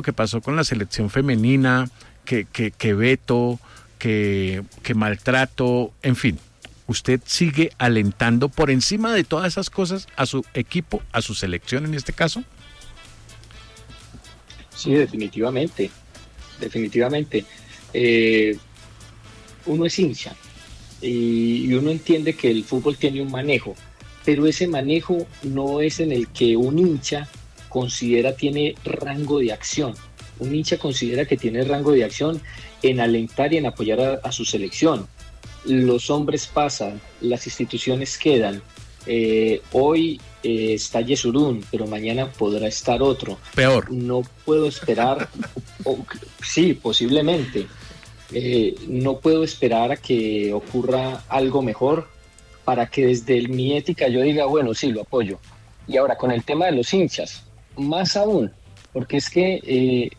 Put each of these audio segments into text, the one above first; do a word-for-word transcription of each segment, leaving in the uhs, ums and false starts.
que pasó con la selección femenina, que, que, que veto, que, que maltrato, en fin, ¿usted sigue alentando por encima de todas esas cosas a su equipo, a su selección en este caso? Sí, definitivamente, definitivamente. Eh, uno es hincha y, y uno entiende que el fútbol tiene un manejo, pero ese manejo no es en el que un hincha considera tiene rango de acción. Un hincha considera que tiene rango de acción en alentar y en apoyar a, a su selección. Los hombres pasan, las instituciones quedan. Eh, hoy eh, está Yesurún, pero mañana podrá estar otro. Peor. No puedo esperar, o, sí, posiblemente. Eh, no puedo esperar a que ocurra algo mejor para que desde el, mi ética yo diga, bueno, sí, lo apoyo. Y ahora con el tema de los hinchas, más aún, porque es que eh,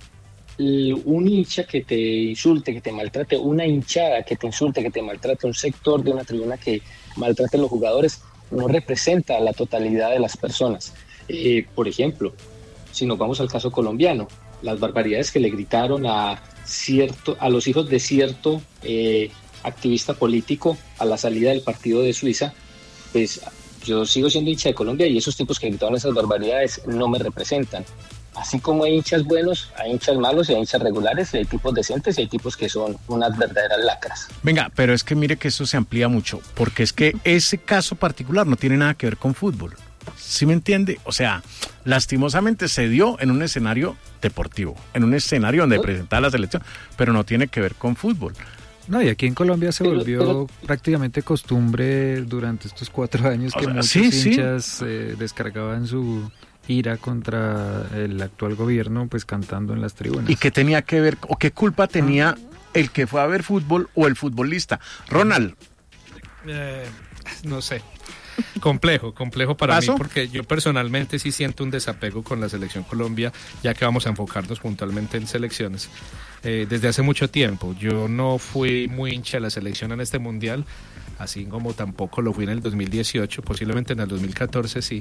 un hincha que te insulte, que te maltrate, una hinchada que te insulte, que te maltrate, un sector de una tribuna que maltrate a los jugadores, no representa a la totalidad de las personas. Eh, por ejemplo, si nos vamos al caso colombiano, las barbaridades que le gritaron a, cierto, a los hijos de cierto eh, activista político a la salida del partido de Suiza, pues yo sigo siendo hincha de Colombia y esos tipos que gritaron esas barbaridades no me representan. Así como hay hinchas buenos, hay hinchas malos y hay hinchas regulares, y hay tipos decentes y hay tipos que son unas verdaderas lacras. Venga, pero es que mire que eso se amplía mucho, porque es que ese caso particular no tiene nada que ver con fútbol. ¿Sí me entiende? O sea, lastimosamente se dio en un escenario deportivo, en un escenario donde ¿no? presentaba la selección, pero no tiene que ver con fútbol. No, y aquí en Colombia se pero, volvió pero, prácticamente costumbre durante estos cuatro años que o sea, muchos sí, hinchas sí. Eh, descargaban su ira contra el actual gobierno, pues cantando en las tribunas. ¿Y qué tenía que ver, o qué culpa tenía ah. el que fue a ver fútbol o el futbolista? Ronald. Eh, no sé. Complejo, complejo para ¿Paso? mí, porque yo personalmente sí siento un desapego con la Selección Colombia, ya que vamos a enfocarnos puntualmente en selecciones. Eh, desde hace mucho tiempo, yo no fui muy hincha de la selección en este mundial, así como tampoco lo fui en el dos mil dieciocho, posiblemente en el dos mil catorce sí.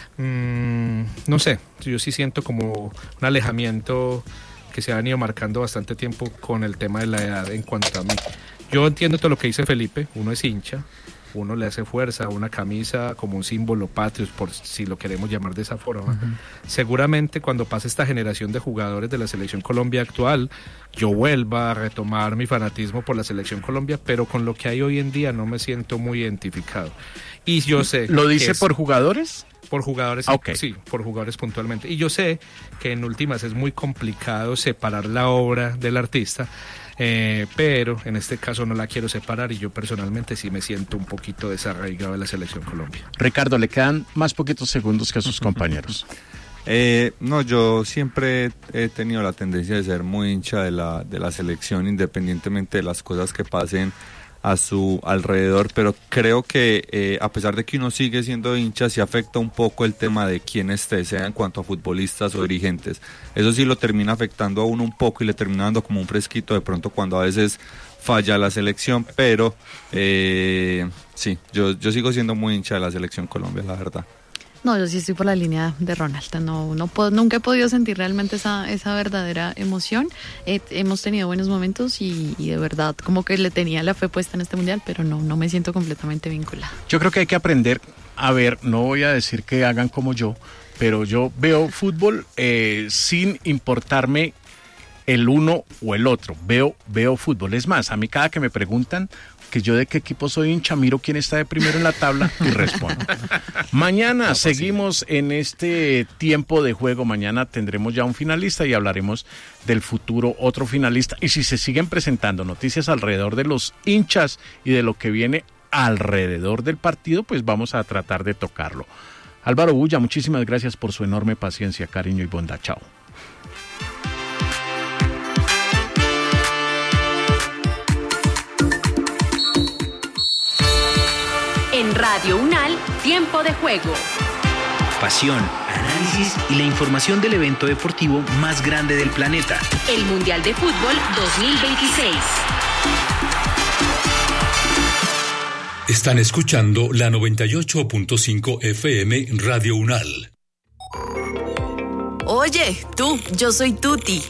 Mm, no sé, yo sí siento como un alejamiento que se ha venido marcando bastante tiempo con el tema de la edad en cuanto a mí. Yo entiendo todo lo que dice Felipe, uno es hincha, uno le hace fuerza a una camisa como un símbolo patrio, por si lo queremos llamar de esa forma. Uh-huh. Seguramente cuando pase esta generación de jugadores de la Selección Colombia actual, yo vuelva a retomar mi fanatismo por la Selección Colombia, pero con lo que hay hoy en día no me siento muy identificado. Y yo sé... ¿Lo dice por jugadores? Por jugadores, okay. sí, por jugadores puntualmente. Y yo sé que en últimas es muy complicado separar la obra del artista, Eh, pero en este caso no la quiero separar y yo personalmente sí me siento un poquito desarraigado de la Selección Colombia. Ricardo, le quedan más poquitos segundos que a sus compañeros. Eh, no, yo siempre he tenido la tendencia de ser muy hincha de la, de la selección, independientemente de las cosas que pasen a su alrededor, pero creo que eh, a pesar de que uno sigue siendo hincha, sí afecta un poco el tema de quién esté, sea en cuanto a futbolistas o dirigentes. Eso sí lo termina afectando a uno un poco y le termina dando como un fresquito de pronto cuando a veces falla la selección, pero eh, sí, yo, yo sigo siendo muy hincha de la Selección Colombia, la verdad. No, yo sí estoy por la línea de Ronald. No, no puedo, nunca he podido sentir realmente esa, esa verdadera emoción. Eh, hemos tenido buenos momentos y, y de verdad como que le tenía la fe puesta en este mundial, pero no, no me siento completamente vinculada. Yo creo que hay que aprender a ver, no voy a decir que hagan como yo, pero yo veo fútbol eh, sin importarme el uno o el otro. Veo, veo fútbol. Es más, a mí cada que me preguntan que yo de qué equipo soy hincha, miro quién está de primero en la tabla y respondo. Mañana no, seguimos en este tiempo de juego. Mañana tendremos ya un finalista y hablaremos del futuro otro finalista. Y si se siguen presentando noticias alrededor de los hinchas y de lo que viene alrededor del partido, pues vamos a tratar de tocarlo. Álvaro Bulla, muchísimas gracias por su enorme paciencia, cariño y bondad. Chao. En Radio Unal, tiempo de juego. Pasión, análisis y la información del evento deportivo más grande del planeta. El Mundial de Fútbol dos mil veintiséis. Están escuchando la noventa y ocho punto cinco F M Radio Unal. Oye, tú, yo soy Tuti.